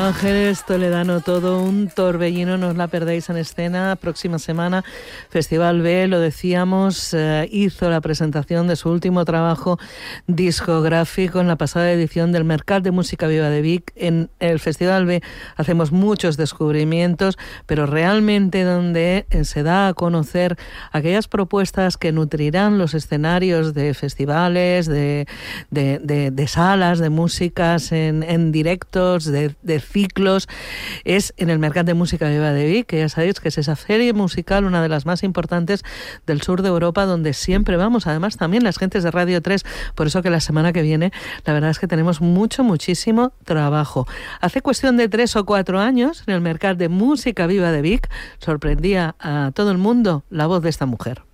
Ángeles Toledano, todo un torbellino, no os la perdéis en escena. Próxima semana, Festival B, lo decíamos, hizo la presentación de su último trabajo discográfico en la pasada edición del Mercat de Música Viva de Vic. En el Festival B hacemos muchos descubrimientos, pero realmente donde se da a conocer aquellas propuestas que nutrirán los escenarios de festivales, de salas, de músicas en directos, de ciclos, es en el Mercat de Música Viva de Vic, que ya sabéis que es esa feria musical, una de las más importantes del sur de Europa, donde siempre vamos. Además, también las gentes de Radio 3, por eso que la semana que viene, la verdad es que tenemos muchísimo trabajo. Hace cuestión de 3 o 4 años, en el Mercat de Música Viva de Vic, sorprendía a todo el mundo la voz de esta mujer.